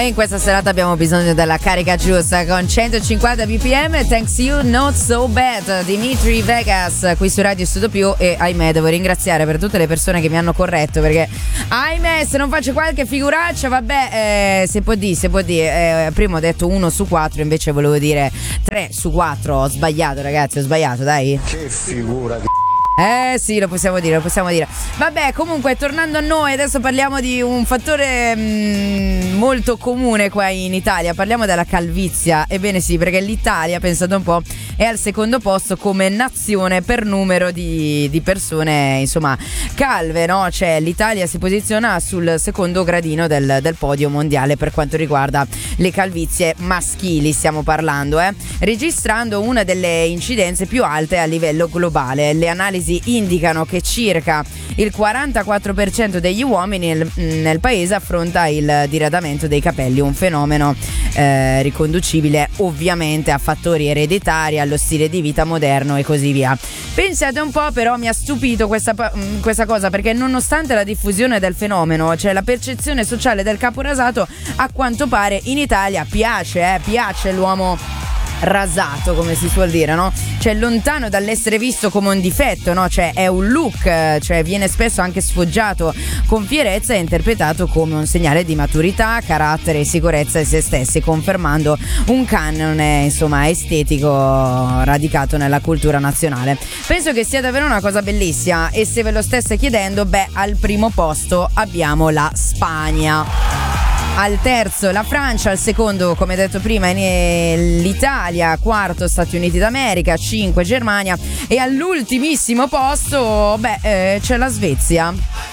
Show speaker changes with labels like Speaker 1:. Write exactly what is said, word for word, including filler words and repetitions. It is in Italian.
Speaker 1: E in questa serata abbiamo bisogno della carica giusta con centocinquanta bpm. Thanks You Not So Bad, Dimitri Vegas qui su Radio Studio Più. E ahimè devo ringraziare per tutte le persone che mi hanno corretto, perché ahimè se non faccio qualche figuraccia vabbè, eh, se può dire, se può dire, eh, prima ho detto uno su quattro, invece volevo dire tre su quattro. Ho sbagliato ragazzi, ho sbagliato, dai.
Speaker 2: Che figura di...
Speaker 1: Eh sì, lo possiamo dire, lo possiamo dire. Vabbè, comunque tornando a noi, adesso parliamo di un fattore mh, molto comune qua in Italia. Parliamo della calvizia. Ebbene sì, perché l'Italia, pensate un po', è al secondo posto come nazione per numero di, di persone, insomma, calve, no? Cioè l'Italia si posiziona sul secondo gradino del, del podio mondiale per quanto riguarda le calvizie maschili, stiamo parlando, eh? Registrando una delle incidenze più alte a livello globale. Le analisi indicano che circa il quarantaquattro per cento degli uomini nel, nel paese affronta il diradamento dei capelli, un fenomeno eh, riconducibile ovviamente a fattori ereditari, allo stile di vita moderno e così via. Pensate un po', però mi ha stupito questa, questa cosa, perché nonostante la diffusione del fenomeno, cioè la percezione sociale del capo rasato, a quanto pare in Italia piace, eh, piace l'uomo rasato, come si suol dire, no? Cioè lontano dall'essere visto come un difetto, no? Cioè è un look, cioè viene spesso anche sfoggiato con fierezza e interpretato come un segnale di maturità, carattere e sicurezza in se stessi, confermando un canone, insomma, estetico radicato nella cultura nazionale. Penso che sia davvero una cosa bellissima, e se ve lo stesse chiedendo, beh, al primo posto abbiamo la Spagna. Al terzo la Francia, al secondo, come detto prima, l'Italia, quarto Stati Uniti d'America, cinque Germania, e all'ultimissimo posto, beh, eh, c'è la Svezia.